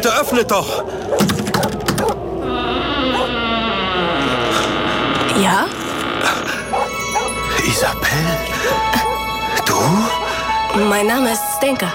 Bitte öffnet doch! Ja? Isabel? Du? Mein Name ist Stenka.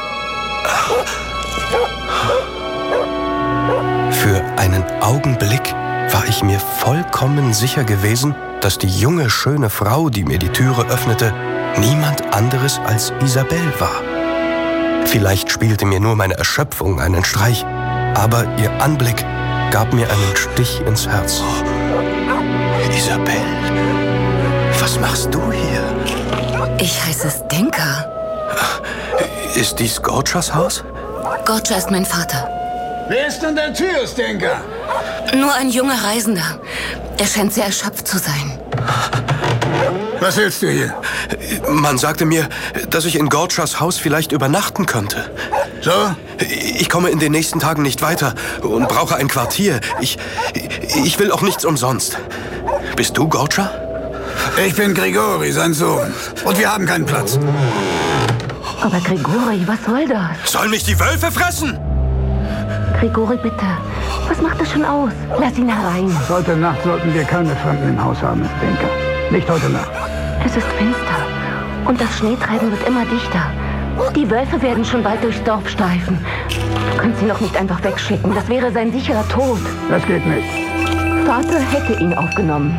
Für einen Augenblick war ich mir vollkommen sicher gewesen, dass die junge, schöne Frau, die mir die Türe öffnete, niemand anderes als Isabel war. Vielleicht spielte mir nur meine Erschöpfung einen Streich, aber ihr Anblick gab mir einen Stich ins Herz. Isabel, was machst du hier? Ich heiße Stenka. Ist dies Gortschas Haus? Gortscha ist mein Vater. Wer ist an der Tür, Stenka? Nur ein junger Reisender. Er scheint sehr erschöpft zu sein. Was willst du hier? Man sagte mir, dass ich in Gortschas Haus vielleicht übernachten könnte. So? Ich komme in den nächsten Tagen nicht weiter und brauche ein Quartier. Ich will auch nichts umsonst. Bist du Gortscha? Ich bin Grigori, sein Sohn. Und wir haben keinen Platz. Aber Grigori, was soll das? Sollen mich die Wölfe fressen? Grigori, bitte. Was macht das schon aus? Lass ihn herein. Heute Nacht sollten wir keine Fremden im Haus haben, Stenka. Nicht heute Nacht. Es ist finster. Und das Schneetreiben wird immer dichter. Die Wölfe werden schon bald durchs Dorf streifen. Du kannst ihn doch nicht einfach wegschicken. Das wäre sein sicherer Tod. Das geht nicht. Vater hätte ihn aufgenommen.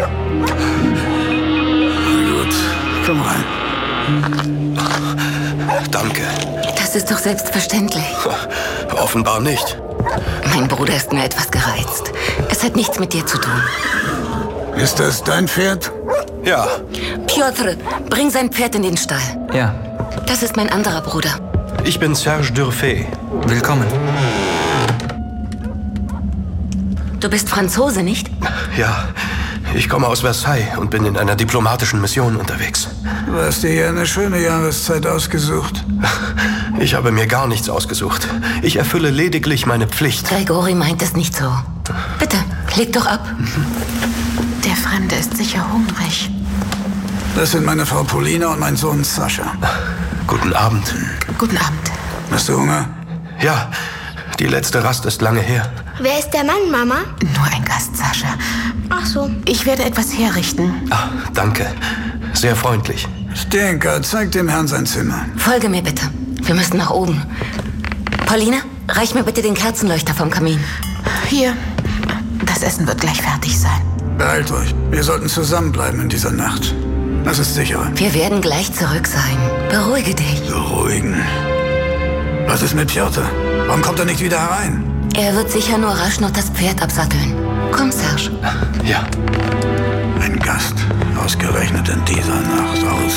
Gut, komm rein. Danke. Das ist doch selbstverständlich. Offenbar nicht. Mein Bruder ist nur etwas gereizt. Es hat nichts mit dir zu tun. Ist das dein Pferd? Ja, Piotr, bring sein Pferd in den Stall. Ja, Das ist mein anderer Bruder. ich bin Serge Durfet. willkommen. Du bist Franzose, nicht? Ja, ich komme aus Versailles und bin in einer diplomatischen Mission unterwegs. Du hast dir hier eine schöne Jahreszeit ausgesucht. Ich habe mir gar nichts ausgesucht. Ich erfülle lediglich meine Pflicht. Grigori meint es nicht so. Bitte, leg doch ab. Der Fremde ist sicher hungrig. Das sind meine Frau Polina und mein Sohn Sascha. Guten Abend. Guten Abend. Hast du Hunger? Ja, die letzte Rast ist lange her. Wer ist der Mann, Mama? Nur ein Gast, Sascha. Ach so. Ich werde etwas herrichten. Ah, danke. Sehr freundlich. Stenka, zeig dem Herrn sein Zimmer. Folge mir bitte. Wir müssen nach oben. Paulina, reich mir bitte den Kerzenleuchter vom Kamin. Hier. Das Essen wird gleich fertig sein. Beeilt euch. Wir sollten zusammenbleiben in dieser Nacht. Das ist sicherer. Wir werden gleich zurück sein. Beruhige dich. Beruhigen. Was ist mit Piotr? Warum kommt er nicht wieder herein? Er wird sicher nur rasch noch das Pferd absatteln. Komm, Serge. Ja. Ein Gast. Ausgerechnet in dieser Nacht.